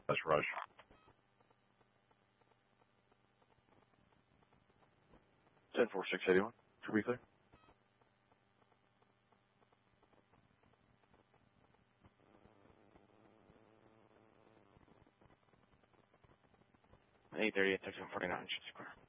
That's Rush. 10-4-6-81. To be clear. Eight 30 at 1349.